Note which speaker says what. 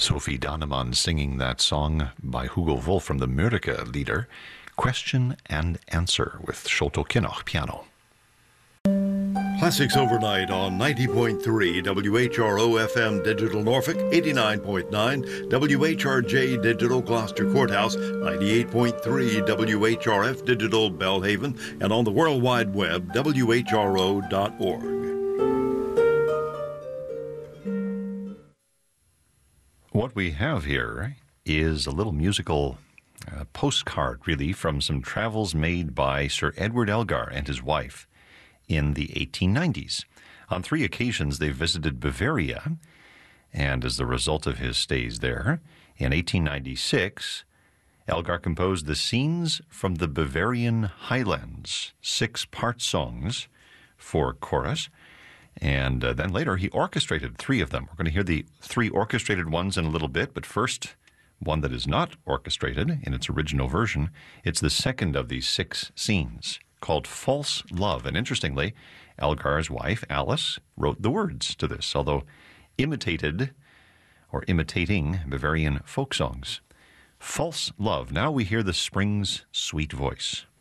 Speaker 1: Sophie Danemann singing that song by Hugo Wolf from the Mörike Lieder, Question and Answer with Sholto Kinnoch piano.
Speaker 2: Classics Overnight on 90.3 WHRO FM Digital Norfolk, 89.9 WHRJ Digital Gloucester Courthouse, 98.3 WHRF Digital Belhaven, and on the World Wide Web, WHRO.org.
Speaker 1: What we have here is a little musical postcard, really, from some travels made by Sir Edward Elgar and his wife in the 1890s. On 3 occasions, they visited Bavaria, and as the result of his stays there, in 1896, Elgar composed the Scenes from the Bavarian Highlands, 6-part songs for chorus. And then later, he orchestrated 3 of them. We're going to hear the 3 orchestrated ones in a little bit, but first, one that is not orchestrated in its original version. It's the second of these 6 scenes, called False Love. And interestingly, Elgar's wife, Alice, wrote the words to this, although imitating Bavarian folk songs. False Love. Now we hear the spring's sweet voice.